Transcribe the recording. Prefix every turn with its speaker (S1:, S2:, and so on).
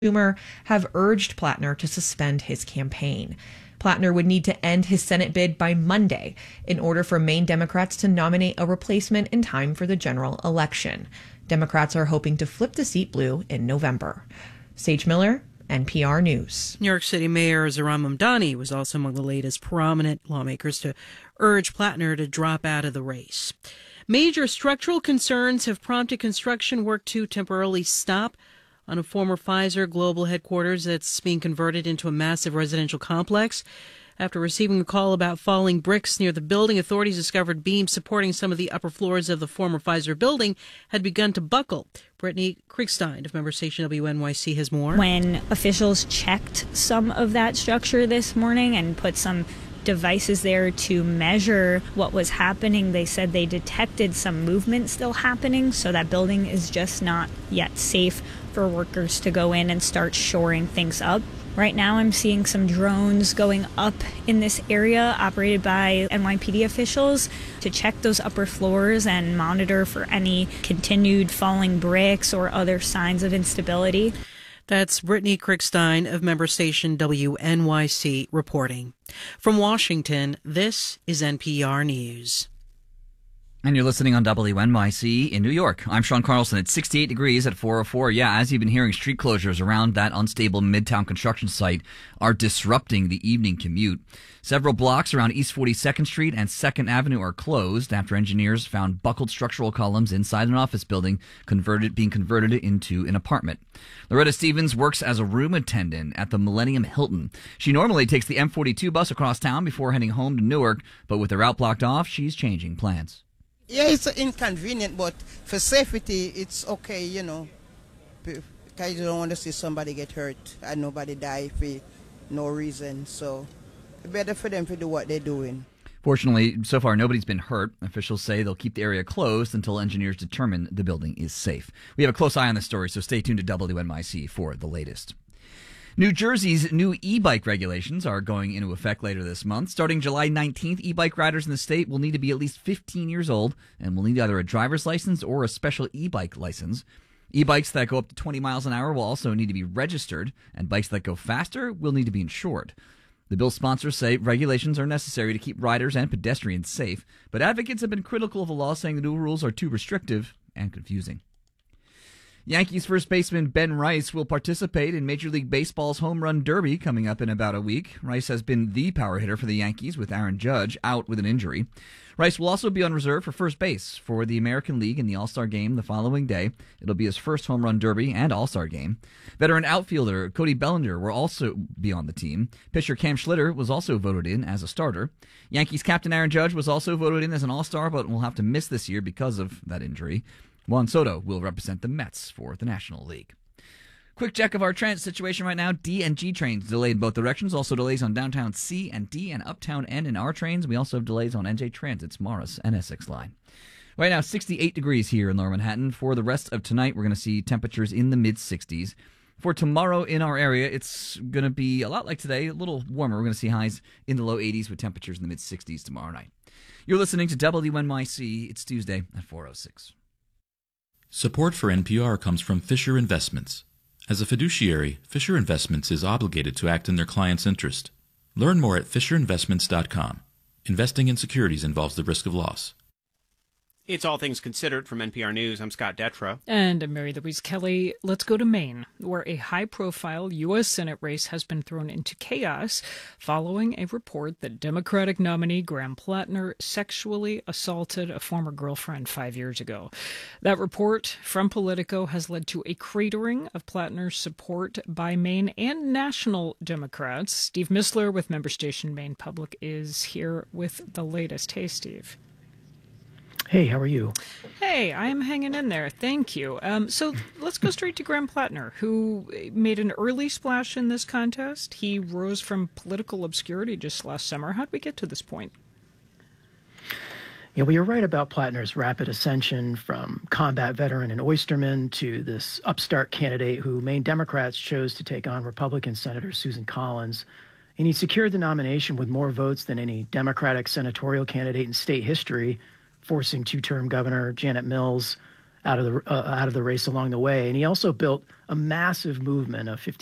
S1: Schumer have urged Plattner to suspend his campaign. Plattner would need to end his Senate bid by Monday in order for Maine Democrats to nominate a replacement in time for the general election. Democrats are hoping to flip the seat blue in November. Sage Miller, NPR News.
S2: New York City Mayor Zohran Mamdani was also among the latest prominent lawmakers to urge Plattner to drop out of the race. Major structural concerns have prompted construction work to temporarily stop on a former Pfizer global headquarters that's being converted into a massive residential complex. After receiving a call about falling bricks near the building, authorities discovered beams supporting some of the upper floors of the former Pfizer building had begun to buckle. Brittany Kriegstein of member station WNYC has more.
S3: When officials checked some of that structure this morning and put some devices there to measure what was happening, they said they detected some movement still happening, so that building is just not yet safe for workers to go in and start shoring things up. Right now I'm seeing some drones going up in this area operated by NYPD officials to check those upper floors and monitor for any continued falling bricks or other signs of instability.
S2: That's Brittany Kriegstein of member station WNYC reporting. From Washington, this is NPR News.
S4: And you're listening on WNYC in New York. I'm Sean Carlson. It's 68 degrees at 404. Yeah, as you've been hearing, street closures around that unstable Midtown construction site are disrupting the evening commute. Several blocks around East 42nd Street and 2nd Avenue are closed after engineers found buckled structural columns inside an office building being converted into an apartment. Loretta Stevens works as a room attendant at the Millennium Hilton. She normally takes the M42 bus across town before heading home to Newark, but with her route blocked off, she's changing plans.
S5: Yeah, it's inconvenient, but for safety, it's okay, you know. Because you don't want to see somebody get hurt and nobody die for no reason. So it's better for them to do what they're doing.
S4: Fortunately, so far, nobody's been hurt. Officials say they'll keep the area closed until engineers determine the building is safe. We have a close eye on this story, so stay tuned to WNYC for the latest. New Jersey's new e-bike regulations are going into effect later this month. Starting July 19th, e-bike riders in the state will need to be at least 15 years old and will need either a driver's license or a special e-bike license. E-bikes that go up to 20 miles an hour will also need to be registered, and bikes that go faster will need to be insured. The bill's sponsors say regulations are necessary to keep riders and pedestrians safe, but advocates have been critical of the law, saying the new rules are too restrictive and confusing. Yankees first baseman Ben Rice will participate in Major League Baseball's Home Run Derby coming up in about a week. Rice has been the power hitter for the Yankees, with Aaron Judge out with an injury. Rice will also be on reserve for first base for the American League in the All-Star Game the following day. It'll be his first Home Run Derby and All-Star Game. Veteran outfielder Cody Bellinger will also be on the team. Pitcher Cam Schlitter was also voted in as a starter. Yankees captain Aaron Judge was also voted in as an All-Star, but will have to miss this year because of that injury. Juan Soto will represent the Mets for the National League. Quick check of our transit situation right now. D and G trains delayed in both directions. Also delays on downtown C and D and uptown N and R trains. We also have delays on NJ Transit's Morris and Essex line. Right now, 68 degrees here in Lower Manhattan. For the rest of tonight, we're going to see temperatures in the mid-60s. For tomorrow in our area, it's going to be a lot like today, a little warmer. We're going to see highs in the low 80s with temperatures in the mid-60s tomorrow night. You're listening to WNYC. It's Tuesday at 4:06.
S6: Support for NPR comes from Fisher Investments. As a fiduciary, Fisher Investments is obligated to act in their client's interest. Learn more at FisherInvestments.com. Investing in securities involves the risk of loss.
S7: It's All Things Considered from NPR News. I'm Scott Detrow.
S8: And I'm Mary Louise Kelly. Let's go to Maine, where a high-profile U.S. Senate race has been thrown into chaos following a report that Democratic nominee Graham Plattner sexually assaulted a former girlfriend 5 years ago. That report from Politico has led to a cratering of Plattner's support by Maine and national Democrats. Steve Missler with member station Maine Public is here with the latest. Hey, Steve.
S9: Hey, how are you?
S8: Hey, I'm hanging in there. Thank you. So let's go straight to Graham Plattner, who made an early splash in this contest. He rose from political obscurity just last summer. How did we get to this point?
S9: Yeah, well, you're right about Plattner's rapid ascension from combat veteran and oysterman to this upstart candidate who Maine Democrats chose to take on Republican Senator Susan Collins. And he secured the nomination with more votes than any Democratic senatorial candidate in state history, forcing two-term Governor Janet Mills out of the race along the way. And he also built a massive movement of